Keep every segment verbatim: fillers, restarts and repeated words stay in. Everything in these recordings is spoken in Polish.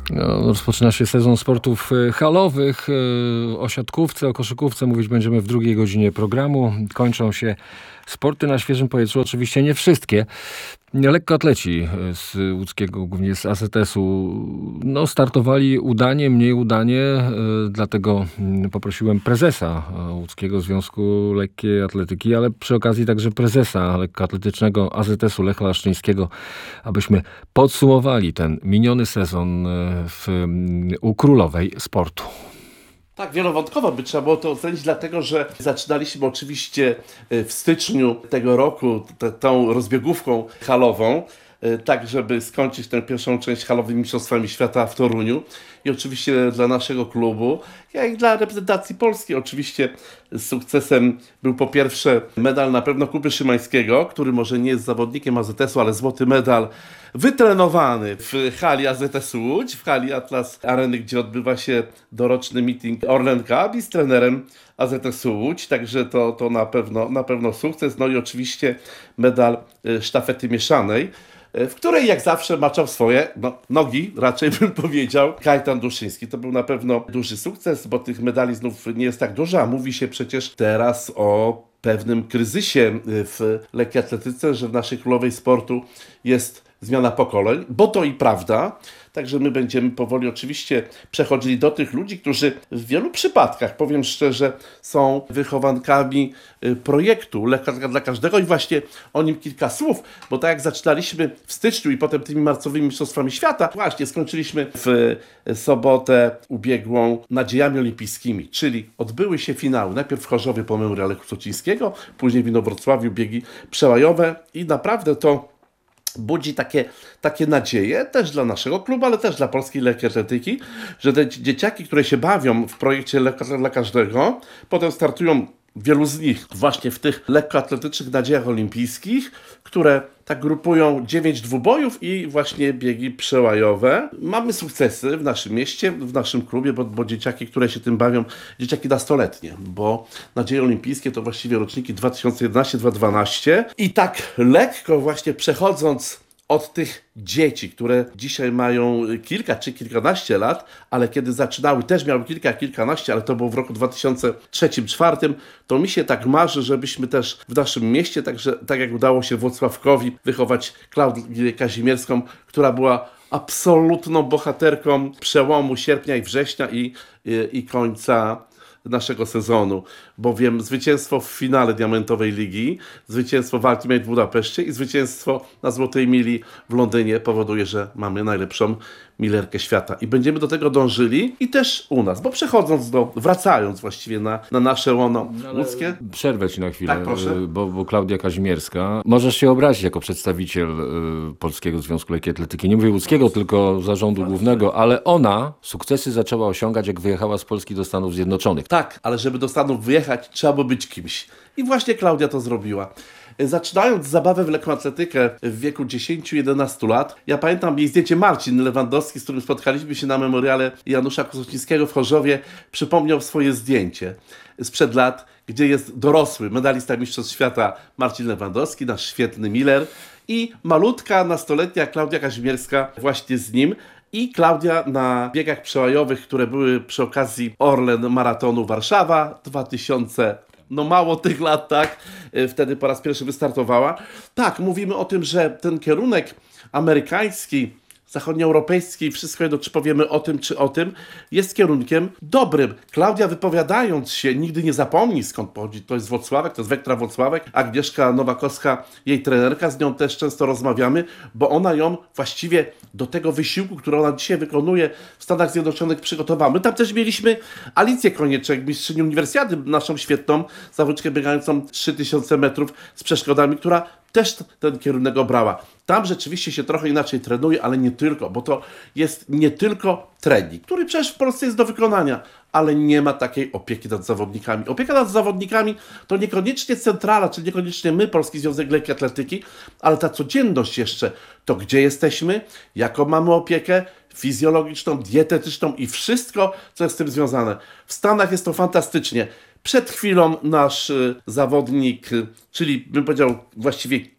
No, rozpoczyna się sezon sportów halowych. O siatkówce, o koszykówce mówić będziemy w drugiej godzinie programu. Kończą się sporty na świeżym powietrzu. Oczywiście nie wszystkie. Lekkoatleci z łódzkiego, głównie z A Z S-u, no, startowali udanie, mniej udanie. Dlatego poprosiłem prezesa Łódzkiego Związku Lekkiej Atletyki, ale przy okazji także prezesa lekkoatletycznego A Z S-u Lecha Laszczyńskiego, abyśmy podsumowali ten miniony sezon w, u królowej sportu. Tak, wielowątkowo by trzeba było to ocenić, dlatego że zaczynaliśmy oczywiście w styczniu tego roku t- tą rozbiegówką halową, tak żeby skończyć tę pierwszą część halowymi mistrzostwami świata w Toruniu. I oczywiście dla naszego klubu, jak i dla reprezentacji Polski oczywiście sukcesem był po pierwsze medal na pewno Kuby Szymańskiego, który może nie jest zawodnikiem A Z S-u, ale złoty medal wytrenowany w hali A Z S Łódź, w hali Atlas Areny, gdzie odbywa się doroczny meeting Orlen Cup i z trenerem A Z S Łódź, także to, to na pewno, na pewno sukces. No i oczywiście medal sztafety mieszanej, w której jak zawsze maczał swoje no, nogi, raczej bym powiedział, Kajtan Duszyński. To był na pewno duży sukces, bo tych medali znów nie jest tak dużo, a mówi się przecież teraz o pewnym kryzysie w lekkiej atletyce, że w naszej królowej sportu jest zmiana pokoleń, bo to i prawda. Także my będziemy powoli oczywiście przechodzili do tych ludzi, którzy w wielu przypadkach, powiem szczerze, są wychowankami projektu Lekka dla każdego i właśnie o nim kilka słów, bo tak jak zaczynaliśmy w styczniu i potem tymi marcowymi mistrzostwami świata, właśnie skończyliśmy w sobotę ubiegłą nadziejami olimpijskimi, czyli odbyły się finały, najpierw w Chorzowie po Memoriale Kusocińskiego, później w Inowrocławiu biegi przełajowe i naprawdę to budzi takie, takie nadzieje też dla naszego klubu, ale też dla polskiej lekkiej atletyki, że te dzieciaki, które się bawią w projekcie Lekka dla każdego, potem startują wielu z nich właśnie w tych lekkoatletycznych nadziejach olimpijskich, które tak grupują dziewięć dwubojów i właśnie biegi przełajowe. Mamy sukcesy w naszym mieście, w naszym klubie, bo, bo dzieciaki, które się tym bawią, dzieciaki nastoletnie, bo nadzieje olimpijskie to właściwie roczniki dwa tysiące jedenaście dwa tysiące dwanaście i tak lekko właśnie przechodząc od tych dzieci, które dzisiaj mają kilka czy kilkanaście lat, ale kiedy zaczynały też miały kilka, kilkanaście, ale to było w roku dwa tysiące trzecim czwartym, to mi się tak marzy, żebyśmy też w naszym mieście, także, tak jak udało się Włocławkowi wychować Klaudię Kazimierską, która była absolutną bohaterką przełomu sierpnia i września i, i, i końca naszego sezonu, bowiem zwycięstwo w finale Diamentowej Ligi, zwycięstwo w Ultimate w Budapeszcie i zwycięstwo na Złotej Mili w Londynie powoduje, że mamy najlepszą milerkę świata i będziemy do tego dążyli i też u nas, bo przechodząc do, wracając właściwie na, na nasze łono łódzkie. Przerwę Ci na chwilę, Tak, proszę. bo, bo Klaudia Kazimierska, możesz się obrazić jako przedstawiciel y, Polskiego Związku Lekkiej Atletyki, nie mówię łódzkiego, tylko zarządu głównego, ale ona sukcesy zaczęła osiągać, jak wyjechała z Polski do Stanów Zjednoczonych. Tak, ale żeby do Stanów wyjechać, trzeba było być kimś. I właśnie Klaudia to zrobiła. Zaczynając zabawę w lekkoatletykę w wieku dziesięć jedenaście lat, ja pamiętam jej zdjęcie Marcin Lewandowski, z którym spotkaliśmy się na memoriale Janusza Kusocińskiego w Chorzowie, przypomniał swoje zdjęcie sprzed lat, gdzie jest dorosły medalista Mistrzostw Świata Marcin Lewandowski, nasz świetny Miller i malutka, nastoletnia Klaudia Kazimierska właśnie z nim. I Klaudia na biegach przełajowych, które były przy okazji Orlen Maratonu Warszawa dwa tysiące, no mało tych lat, tak, wtedy po raz pierwszy wystartowała. Tak, mówimy o tym, że ten kierunek amerykański, zachodnioeuropejski, wszystko jedno, czy powiemy o tym, czy o tym, jest kierunkiem dobrym. Klaudia, wypowiadając się, nigdy nie zapomni, skąd pochodzi. To jest Włocławek, to jest Wektra Włocławek. Agnieszka Nowakowska, jej trenerka, z nią też często rozmawiamy, bo ona ją właściwie do tego wysiłku, który ona dzisiaj wykonuje w Stanach Zjednoczonych, przygotowała. My tam też mieliśmy Alicję Konieczek, mistrzynię uniwersjady, naszą świetną zawodniczkę biegającą trzy tysiące metrów z przeszkodami, która też ten kierunek obrała. Tam rzeczywiście się trochę inaczej trenuje, ale nie tylko, bo to jest nie tylko trening, który przecież w Polsce jest do wykonania, ale nie ma takiej opieki nad zawodnikami. Opieka nad zawodnikami to niekoniecznie centrala, czy niekoniecznie my, Polski Związek Lekkiej Atletyki, ale ta codzienność jeszcze, to gdzie jesteśmy, jaką mamy opiekę fizjologiczną, dietetyczną i wszystko, co jest z tym związane. W Stanach jest to fantastycznie. Przed chwilą nasz y, zawodnik, y, czyli bym powiedział właściwie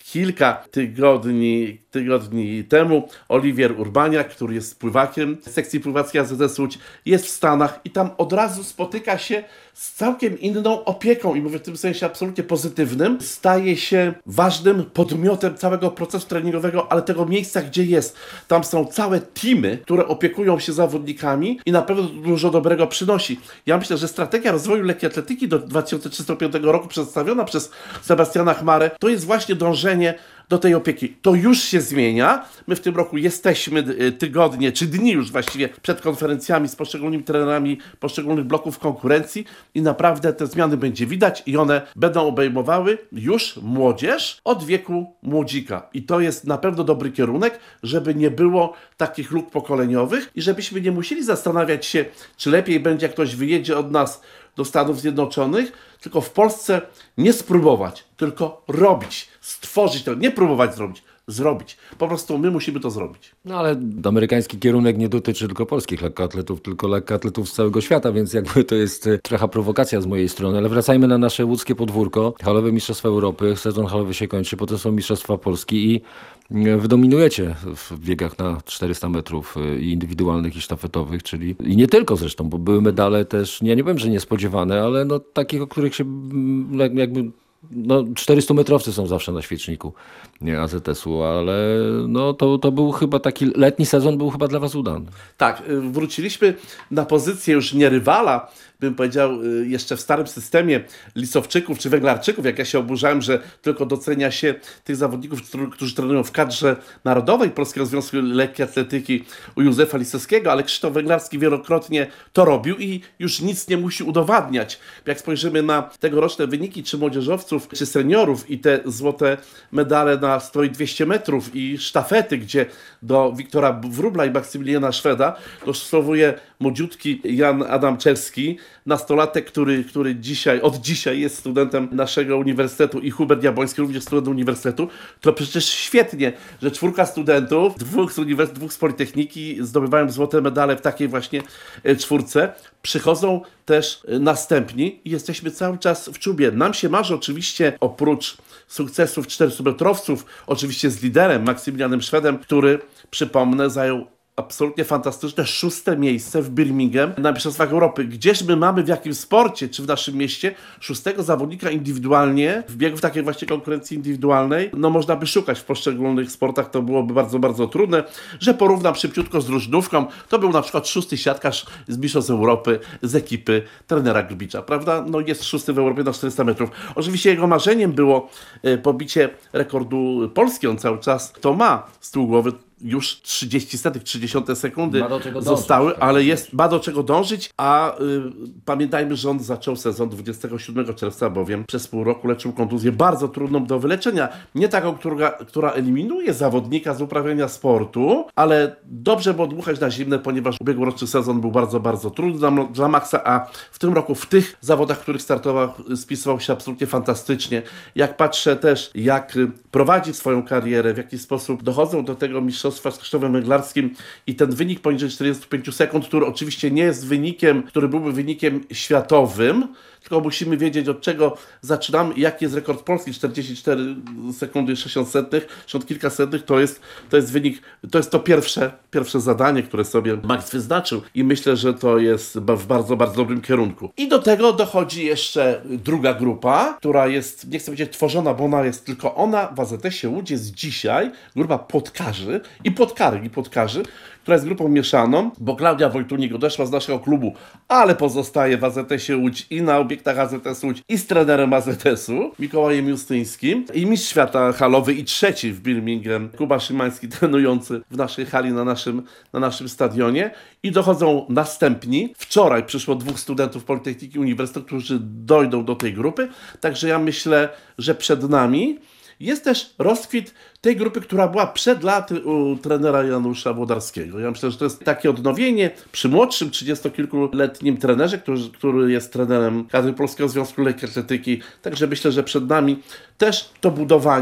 kilka tygodni, tygodni temu Oliwier Urbaniak, który jest pływakiem sekcji pływackiej A Z S Łódź, jest w Stanach i tam od razu spotyka się z całkiem inną opieką i mówię w tym sensie absolutnie pozytywnym. Staje się ważnym podmiotem całego procesu treningowego, ale tego miejsca, gdzie jest. Tam są całe teamy, które opiekują się zawodnikami i na pewno dużo dobrego przynosi. Ja myślę, że strategia rozwoju lekkiej atletyki do dwa tysiące trzydziestego piątego roku przedstawiona przez Sebastiana Chmarę to jest właśnie dążenie do tej opieki. To już się zmienia. My w tym roku jesteśmy tygodnie, czy dni już właściwie przed konferencjami z poszczególnymi trenerami poszczególnych bloków konkurencji i naprawdę te zmiany będzie widać i one będą obejmowały już młodzież od wieku młodzika. I to jest na pewno dobry kierunek, żeby nie było takich luk pokoleniowych i żebyśmy nie musieli zastanawiać się, czy lepiej będzie, jak ktoś wyjedzie od nas do Stanów Zjednoczonych, tylko w Polsce nie spróbować, tylko robić, stworzyć to, nie próbować zrobić, zrobić. Po prostu my musimy to zrobić. No ale amerykański kierunek nie dotyczy tylko polskich lekkoatletów, tylko lekkoatletów z całego świata, więc jakby to jest trochę prowokacja z mojej strony, ale wracajmy na nasze łódzkie podwórko. Halowe Mistrzostwa Europy, sezon halowy się kończy, potem są Mistrzostwa Polski i wy dominujecie w biegach na czterysta metrów i indywidualnych i sztafetowych, czyli i nie tylko zresztą, bo były medale też, ja nie powiem, że niespodziewane, ale no takich, o których się jakby no czterystumetrowcy są zawsze na świeczniku, nie A Z S u, ale no to, to był chyba taki letni sezon był chyba dla was udany. Tak, wróciliśmy na pozycję już nie rywala, bym powiedział, jeszcze w starym systemie Lisowczyków czy Węglarczyków, jak ja się oburzałem, że tylko docenia się tych zawodników, którzy trenują w kadrze narodowej Polskiego Związku Lekkiej Atletyki u Józefa Lisowskiego, ale Krzysztof Węglarski wielokrotnie to robił i już nic nie musi udowadniać. Jak spojrzymy na tegoroczne wyniki czy młodzieżowców, czy seniorów i te złote medale na sto i dwieście metrów i sztafety, gdzie do Wiktora Wróbla i Maksymiliana Szweda dostosowuje młodziutki Jan Adamczewski, nastolatek, który, który dzisiaj, od dzisiaj jest studentem naszego uniwersytetu i Hubert Jabłoński, również student uniwersytetu, to przecież świetnie, że czwórka studentów, dwóch z uniwersytetu, dwóch z Politechniki zdobywają złote medale w takiej właśnie czwórce. Przychodzą też następni i jesteśmy cały czas w czubie. Nam się marzy oczywiście oprócz sukcesów czterystumetrowców, oczywiście z liderem Maksymilianem Szwedem, który, przypomnę, zajął absolutnie fantastyczne szóste miejsce w Birmingham na Mistrzostwach Europy. Gdzież my mamy, w jakim sporcie, czy w naszym mieście, szóstego zawodnika indywidualnie w biegu w takiej właśnie konkurencji indywidualnej? No można by szukać w poszczególnych sportach, to byłoby bardzo, bardzo trudne. Że porównam szybciutko z drużynówką, to był na przykład szósty siatkarz z Mistrzostw Europy z ekipy trenera Grubicza, prawda? No jest szósty w Europie na czterysta metrów. Oczywiście jego marzeniem było pobicie rekordu Polski, on cały czas to ma z tyłu głowy. Już trzydzieści setych, trzydzieści sekundy zostały, dążyć, ale jest, ma do czego dążyć, a y, pamiętajmy, że on zaczął sezon dwudziestego siódmego czerwca, bowiem przez pół roku leczył kontuzję bardzo trudną do wyleczenia. Nie taką, która, która eliminuje zawodnika z uprawiania sportu, ale dobrze było dmuchać na zimne, ponieważ ubiegłoroczny sezon był bardzo, bardzo trudny dla, dla Maxa, a w tym roku w tych zawodach, w których startował, spisywał się absolutnie fantastycznie. Jak patrzę też, jak prowadzi swoją karierę, w jaki sposób dochodzą do tego mistrzostwa z Krzysztofem Węglarskim i ten wynik poniżej czterdziestu pięciu sekund, który oczywiście nie jest wynikiem, który byłby wynikiem światowym, tylko musimy wiedzieć, od czego zaczynamy i jaki jest rekord Polski, czterdzieści cztery sekundy sześćdziesiąt setnych, sześćdziesiąt kilka setnych, to jest, to jest wynik, to jest to pierwsze, pierwsze zadanie, które sobie Max wyznaczył i myślę, że to jest w bardzo, bardzo dobrym kierunku. I do tego dochodzi jeszcze druga grupa, która jest, nie chcę powiedzieć tworzona, bo ona jest tylko ona w A Z S ie Łódź jest dzisiaj, grupa podkarzy i podkary, i podkarzy, która jest grupą mieszaną, bo Klaudia Wojtunik odeszła z naszego klubu, ale pozostaje w A Z S ie Łódź i na obiektach A Z S Łódź i z trenerem A Z S u, Mikołajem Justyńskim, i mistrz świata halowy i trzeci w Birmingham, Kuba Szymański, trenujący w naszej hali na naszym, na naszym stadionie. I dochodzą następni. Wczoraj przyszło dwóch studentów Politechniki Uniwersytetu, którzy dojdą do tej grupy, także ja myślę, że przed nami jest też rozkwit tej grupy, która była przed laty u trenera Janusza Włodarskiego. Ja myślę, że to jest takie odnowienie przy młodszym, trzydziestokilkuletnim trenerze, który, który jest trenerem kadry Polskiego Związku Lekkiej Atletyki. Także myślę, że przed nami też to budowanie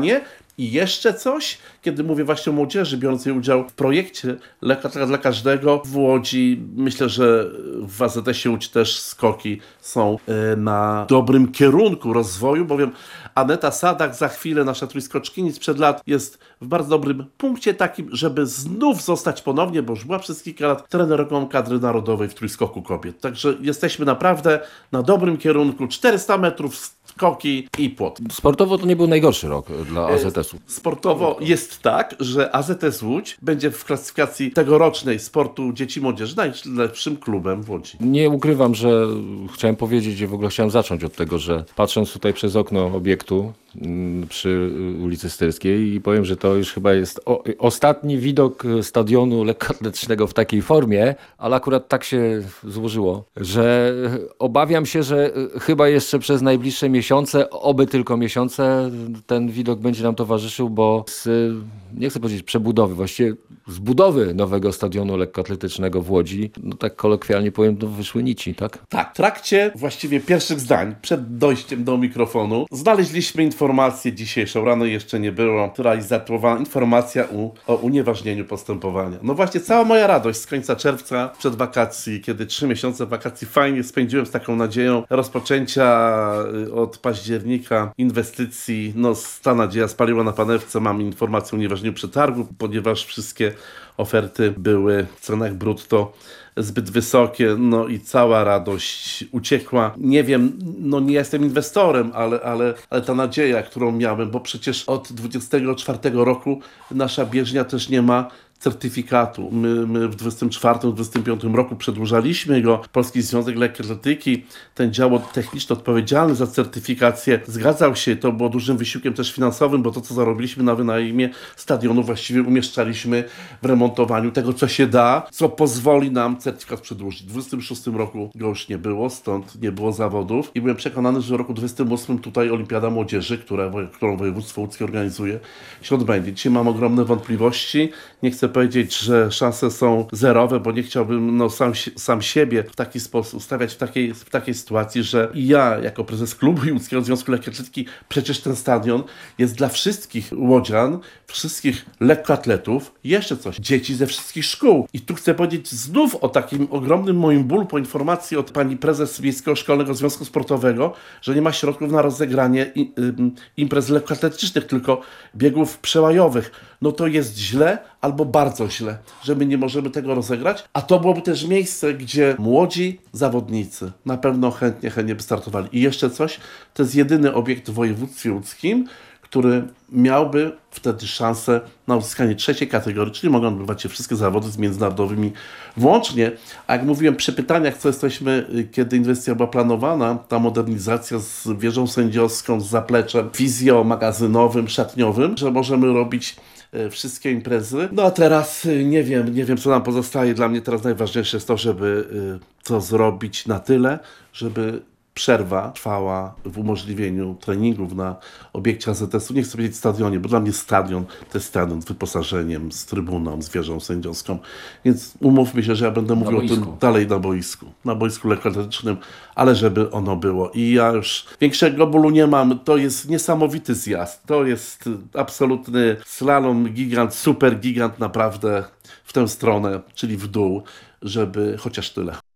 I jeszcze coś, kiedy mówię właśnie o młodzieży biorącej udział w projekcie Lekka dla każdego w Łodzi, myślę, że w A Z S-ie Łódź też skoki są na dobrym kierunku rozwoju, bowiem Aneta Sadak, za chwilę nasza trójskoczkini sprzed lat, jest w bardzo dobrym punkcie takim, żeby znów zostać ponownie, bo już była przez kilka lat trenerką kadry narodowej w trójskoku kobiet. Także jesteśmy naprawdę na dobrym kierunku. czterysta metrów skoki i płot. Sportowo to nie był najgorszy rok dla A Z S-u. Sportowo jest tak, że A Z S Łódź będzie w klasyfikacji tegorocznej sportu dzieci i młodzieży najlepszym klubem w Łodzi. Nie ukrywam, że chciałem powiedzieć i w ogóle chciałem zacząć od tego, że patrząc tutaj przez okno obiektu mm, przy ulicy Styrskiej i powiem, że to już chyba jest o, ostatni widok stadionu lekkoatletycznego w takiej formie, ale akurat tak się złożyło, że obawiam się, że chyba jeszcze przez najbliższe miesiące, oby tylko miesiące, ten widok będzie nam towarzyszył, bo z, nie chcę powiedzieć przebudowy, właściwie z budowy nowego stadionu lekkoatletycznego w Łodzi, no tak kolokwialnie powiem, no wyszły nici, tak? Tak, w trakcie właściwie pierwszych zdań, przed dojściem do mikrofonu, znaleźliśmy informację dzisiejszą, rano jeszcze nie było, która jest zatytułowana informacja u, o unieważnieniu postępowania. No właśnie, cała moja radość z końca czerwca, przed wakacji, kiedy trzy miesiące wakacji fajnie spędziłem z taką nadzieją rozpoczęcia od października inwestycji, no ta nadzieja spaliła na panewce, mam informację o unieważnieniu przetargu, ponieważ wszystkie oferty były w cenach brutto zbyt wysokie, no i cała radość uciekła. Nie wiem, no nie jestem inwestorem, ale, ale, ale ta nadzieja, którą miałem, bo przecież od dwudziestego czwartego roku nasza bieżnia też nie ma certyfikatu. My, my w dwudziestym czwartym dwudziestym piątym roku przedłużaliśmy go. Polski Związek Lekkiej Atletyki, ten dział techniczny odpowiedzialny za certyfikację, zgadzał się. To było dużym wysiłkiem też finansowym, bo to, co zarobiliśmy na wynajmie stadionu, właściwie umieszczaliśmy w remontowaniu tego, co się da, co pozwoli nam certyfikat przedłużyć. W dwudziestym szóstym roku go już nie było, stąd nie było zawodów i byłem przekonany, że w roku dwudziestym ósmym tutaj Olimpiada Młodzieży, która, którą województwo łódzkie organizuje, się odbędzie. Dzisiaj mam ogromne wątpliwości. Nie chcę powiedzieć, że szanse są zerowe, bo nie chciałbym no, sam, sam siebie w taki sposób ustawiać w takiej, w takiej sytuacji, że ja jako prezes klubu i Łódzkiego Związku Lekkiej Atletyki, przecież ten stadion jest dla wszystkich łodzian, wszystkich lekkoatletów, jeszcze coś, dzieci ze wszystkich szkół. I tu chcę powiedzieć znów o takim ogromnym moim bólu po informacji od pani prezes Miejskiego Szkolnego Związku Sportowego, że nie ma środków na rozegranie imprez lekkoatletycznych, tylko biegów przełajowych. No to jest źle albo bardzo źle, że my nie możemy tego rozegrać, a to byłoby też miejsce, gdzie młodzi zawodnicy na pewno chętnie, chętnie by startowali. I jeszcze coś, to jest jedyny obiekt w województwie łódzkim, który miałby wtedy szansę na uzyskanie trzeciej kategorii, czyli mogą odbywać się wszystkie zawody z międzynarodowymi włącznie. A jak mówiłem przy pytaniach, co jesteśmy, kiedy inwestycja była planowana, ta modernizacja z wieżą sędziowską, z zapleczem fizjo-magazynowym, szatniowym, że możemy robić wszystkie imprezy. No a teraz nie wiem, nie wiem co nam pozostaje. Dla mnie teraz najważniejsze jest to, żeby to zrobić na tyle, żeby przerwa trwała w umożliwieniu treningów na obiekcie A Z S-u. Nie chcę powiedzieć stadionie, bo dla mnie stadion to jest stadion z wyposażeniem, z trybuną, z wieżą sędziowską. Więc umówmy się, że ja będę mówił o tym dalej na boisku. Na boisku lekkoatletycznym, ale żeby ono było. I ja już większego bólu nie mam. To jest niesamowity zjazd. To jest absolutny slalom, gigant, super gigant naprawdę w tę stronę, czyli w dół, żeby chociaż tyle.